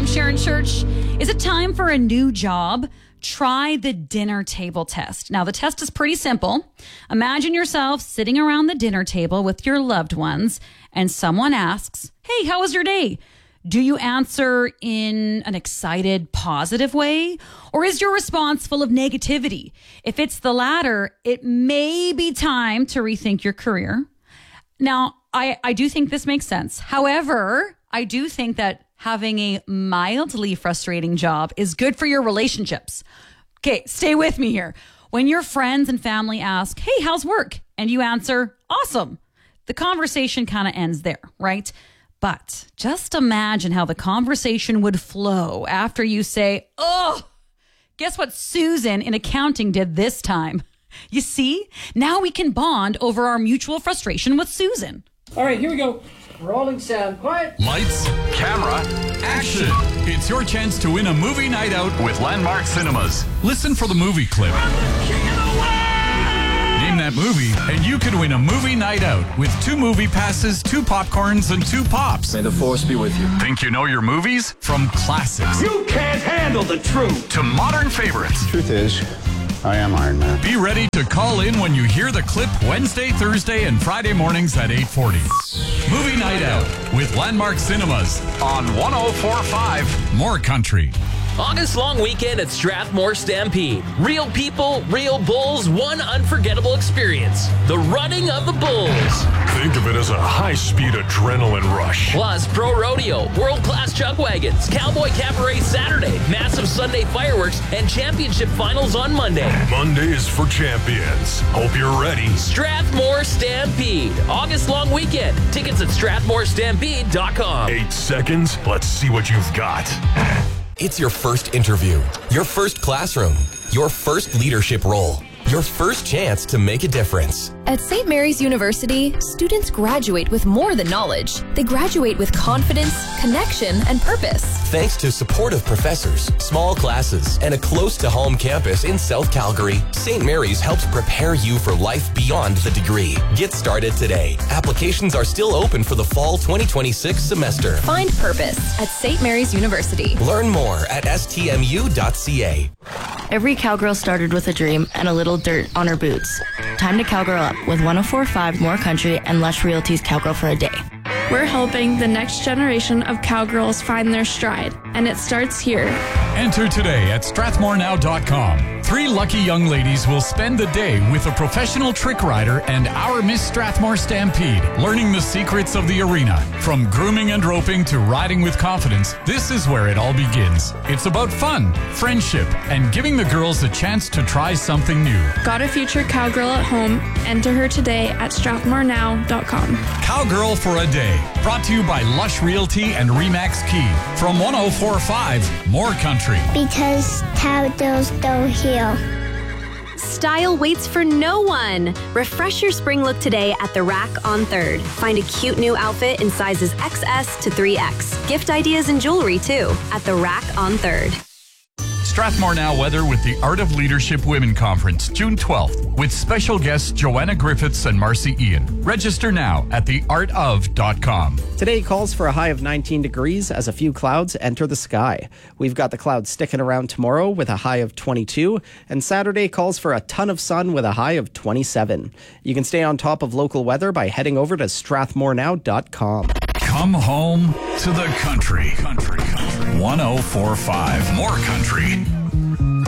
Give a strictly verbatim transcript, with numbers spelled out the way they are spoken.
Sharon Church. Is it time for a new job? Try the dinner table test. Now, the test is pretty simple. Imagine yourself sitting around the dinner table with your loved ones, and someone asks, "Hey, how was your day?" Do you answer in an excited, positive way? Or is your response full of negativity? If it's the latter, it may be time to rethink your career. Now, I, I do think this makes sense. However, I do think that having a mildly frustrating job is good for your relationships. Okay, stay with me here. When your friends and family ask, "Hey, how's work?" and you answer, "Awesome," the conversation kind of ends there, right? But just imagine how the conversation would flow after you say, "Oh, guess what Susan in accounting did this time?" You see, now we can bond over our mutual frustration with Susan. All right, here we go. Rolling sound. Quiet. Lights, camera, action. It's your chance to win a movie night out with Landmark Cinemas. Listen for the movie clip. I'm the king of the world! Name that movie, and you could win a movie night out with two movie passes, two popcorns, and two pops. May the force be with you. Think you know your movies? From classics. You can't handle the truth. To modern favorites. Truth is, I am Iron Man. Be ready to call in when you hear the clip Wednesday, Thursday, and Friday mornings at eight forty. Movie Night Out with Landmark Cinemas on one oh four point five More Country. August long weekend at Strathmore Stampede. Real people, real bulls, one unforgettable experience. The running of the bulls. Think of it as a high-speed adrenaline rush. Plus, pro rodeo, world-class chuck wagons, cowboy cabaret Saturday, massive Sunday fireworks, and championship finals on Monday. Monday is for champions. Hope you're ready. Strathmore Stampede. August long weekend. Tickets at strathmore stampede dot com. Eight seconds. Let's see what you've got. It's your first interview, your first classroom, your first leadership role, your first chance to make a difference. At Saint Mary's University, students graduate with more than knowledge. They graduate with confidence, connection, and purpose. Thanks to supportive professors, small classes, and a close-to-home campus in South Calgary, Saint Mary's helps prepare you for life beyond the degree. Get started today. Applications are still open for the fall twenty twenty-six semester. Find purpose at Saint Mary's University. Learn more at s t m u dot c a. Every cowgirl started with a dream and a little dirt on her boots. Time to cowgirl up with one oh four point five More Country and Lush Realty's Cowgirl for a Day. We're helping the next generation of cowgirls find their stride, and it starts here. Enter today at strathmore now dot com. Three lucky young ladies will spend the day with a professional trick rider and our Miss Strathmore Stampede, learning the secrets of the arena. From grooming and roping to riding with confidence, this is where it all begins. It's about fun, friendship, and giving the girls a chance to try something new. Got a future cowgirl at home? Enter her today at strathmore now dot com. Cowgirl for a Day, brought to you by Lush Realty and Remax Key. From one oh four point five More Country. Because cowgirls don't heal. Style waits for no one. Refresh your spring look today at The Rack on third. Find a cute new outfit in sizes X S to three X. Gift ideas and jewelry too at The Rack on third. Strathmore Now weather with the Art of Leadership Women Conference, June twelfth, with special guests Joanna Griffiths and Marcy Ian. Register now at the art of dot com. Today calls for a high of nineteen degrees as a few clouds enter the sky. We've got the clouds sticking around tomorrow with a high of twenty-two, and Saturday calls for a ton of sun with a high of twenty-seven. You can stay on top of local weather by heading over to strathmore now dot com. Come home to the country. Country. Country. one oh four point five More Country.